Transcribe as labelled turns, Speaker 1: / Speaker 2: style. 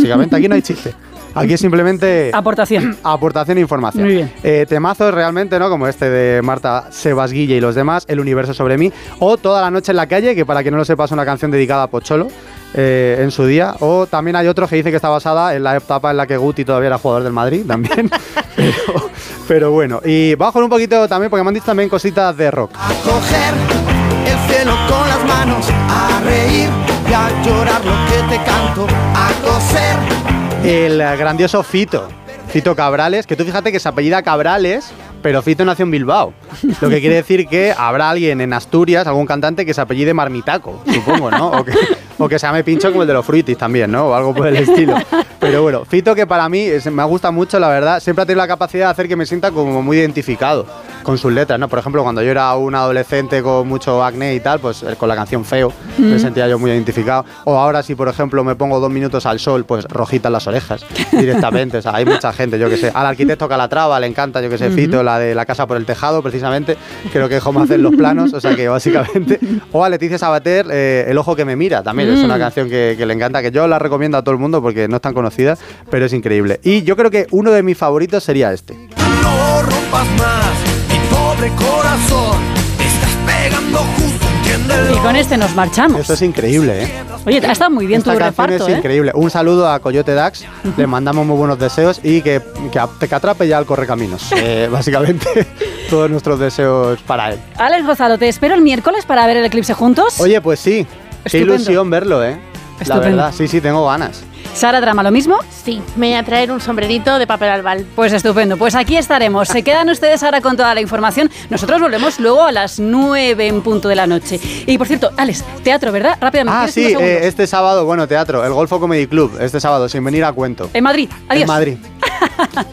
Speaker 1: básicamente. Aquí no hay chiste. Aquí es simplemente...
Speaker 2: Aportación
Speaker 1: e información.
Speaker 2: Muy bien.
Speaker 1: Temazos realmente, ¿no? Como este de Marta Sebasguille y los demás, El universo sobre mí, o Toda la noche en la calle, que para quien no lo sepa es una canción dedicada a Pocholo en su día, o también hay otro que dice que está basada en la etapa en la que Guti todavía era jugador del Madrid, también. pero bueno, y bajo un poquito también, porque me han dicho también cositas de rock.
Speaker 3: A coger el cielo con las manos, a reír y a llorar lo que te canto, a coser.
Speaker 1: El grandioso Fito Cabrales, que tú fíjate que se apellida Cabrales, pero Fito nació en Bilbao. Lo que quiere decir que habrá alguien en Asturias, algún cantante que se apellide Marmitaco, supongo, ¿no? O que se llame Pincho como el de los Fruitis también, ¿no? O algo por el estilo. Pero bueno, Fito, que para mí me gusta mucho, la verdad, siempre ha tenido la capacidad de hacer que me sienta como muy identificado con sus letras, ¿no? Por ejemplo, cuando yo era un adolescente con mucho acné y tal, pues con la canción Feo me sentía yo muy identificado. O ahora si, por ejemplo, me pongo 2 minutos al sol, pues rojitas las orejas directamente. O sea, hay mucha gente, yo que sé. Al arquitecto Calatrava le encanta, yo que sé, Fito, la de La casa por el tejado, precisamente. Creo que es como hacen los planos, o sea que básicamente... O a Leticia Sabater, El ojo que me mira, también es una canción que le encanta, que yo la recomiendo a todo el mundo porque no es tan conocida, pero es increíble. Y yo creo que uno de mis favoritos sería este.
Speaker 3: No rompas más, mi pobre corazón, te estás pegando justo, entiéndelo.
Speaker 2: Y con este nos marchamos.
Speaker 1: Esto es increíble, ¿eh?
Speaker 2: Oye, ha estado muy bien tu reparto,
Speaker 1: es increíble. Un saludo a Coyote Dax, le mandamos muy buenos deseos y que atrape ya al correcaminos. Básicamente, todos nuestros deseos para él.
Speaker 2: Alex Gonzalo, te espero el miércoles para ver el eclipse juntos.
Speaker 1: Oye, pues sí, qué ilusión verlo, ¿eh? La verdad, sí, tengo ganas.
Speaker 2: Sara Drama, ¿lo mismo?
Speaker 4: Sí, me voy a traer un sombrerito de papel albal.
Speaker 2: Pues estupendo, pues aquí estaremos. Se quedan ustedes ahora con toda la información. Nosotros volvemos luego a las 9 en punto de la noche. Y por cierto, Alex, teatro, ¿verdad? Rápidamente.
Speaker 1: Ah, sí, este sábado, bueno, teatro, el Golfo Comedy Club, este sábado, sin venir a cuento.
Speaker 2: En Madrid, adiós.
Speaker 1: En Madrid.